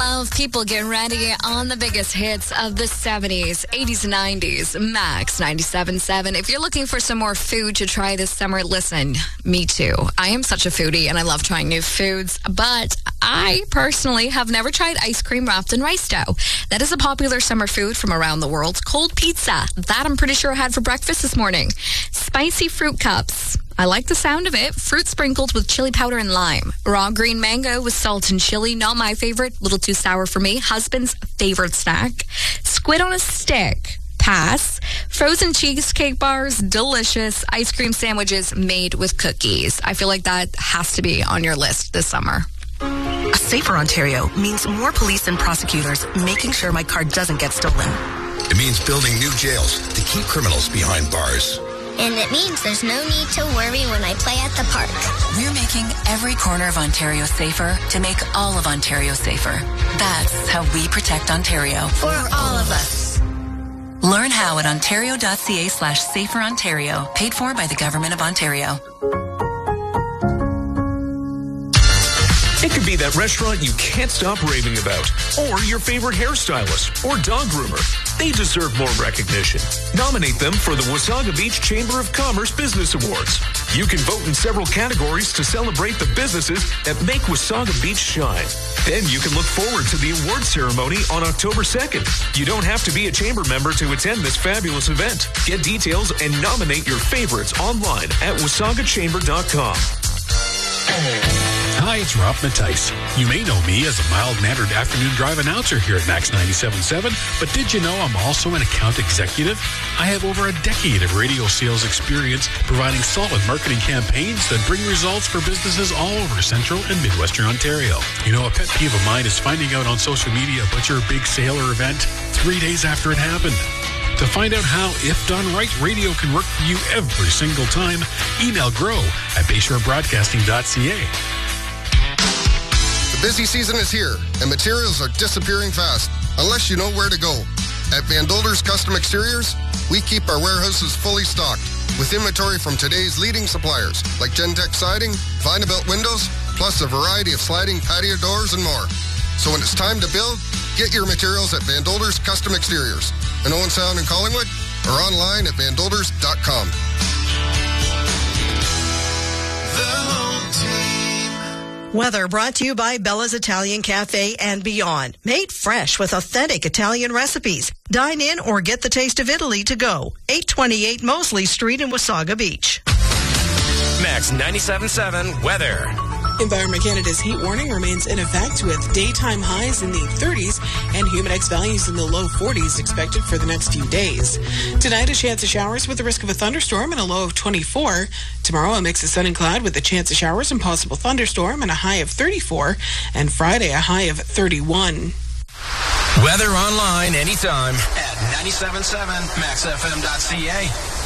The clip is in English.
love people getting ready on the biggest hits of the 70s, 80s, and 90s. Max 97.7. If you're looking for some more food to try this summer, listen, me too. I am such a foodie and I love trying new foods, but I personally have never tried ice cream wrapped in rice dough. That is a popular summer food from around the world. Cold pizza. That I'm pretty sure I had for breakfast this morning. Spicy fruit cups. I like the sound of it. Fruit sprinkled with chili powder and lime. Raw green mango with salt and chili. Not my favorite. A little too sour for me. Husband's favorite snack. Squid on a stick. Pass. Frozen cheesecake bars. Delicious. Ice cream sandwiches made with cookies. I feel like that has to be on your list this summer. A safer Ontario means more police and prosecutors making sure my car doesn't get stolen. It means building new jails to keep criminals behind bars. And it means there's no need to worry when I play at the park. We're making every corner of Ontario safer to make all of Ontario safer. That's how we protect Ontario. For all of us. Learn how at ontario.ca/saferontario. Paid for by the Government of Ontario. It could be that restaurant you can't stop raving about, or your favorite hairstylist, or dog groomer. They deserve more recognition. Nominate them for the Wasaga Beach Chamber of Commerce Business Awards. You can vote in several categories to celebrate the businesses that make Wasaga Beach shine. Then you can look forward to the award ceremony on October 2nd. You don't have to be a chamber member to attend this fabulous event. Get details and nominate your favorites online at wasagachamber.com. Hi, it's Rob Mattice. You may know me as a mild-mannered afternoon drive announcer here at Max 97.7, but did you know I'm also an account executive? I have over a decade of radio sales experience providing solid marketing campaigns that bring results for businesses all over Central and Midwestern Ontario. You know, a pet peeve of mine is finding out on social media about your big sale or event 3 days after it happened. To find out how, if done right, radio can work for you every single time, email grow@bayshorebroadcasting.ca. The busy season is here, and materials are disappearing fast, unless you know where to go. At Van Dolder's Custom Exteriors, we keep our warehouses fully stocked, with inventory from today's leading suppliers, like Gentech Siding, Vinabelt Windows, plus a variety of sliding patio doors and more. So when it's time to build, get your materials at Van Dolder's Custom Exteriors in Owen Sound and Collingwood, or online at vandolders.com. Weather brought to you by Bella's Italian Cafe and Beyond. Made fresh with authentic Italian recipes. Dine in or get the taste of Italy to go. 828 Mosley Street in Wasaga Beach. Max 97.7 weather. Environment Canada's heat warning remains in effect with daytime highs in the 30s and humidex values in the low 40s expected for the next few days. Tonight, a chance of showers with the risk of a thunderstorm and a low of 24. Tomorrow, a mix of sun and cloud with a chance of showers and possible thunderstorm and a high of 34. And Friday, a high of 31. Weather online anytime at 97.7maxfm.ca.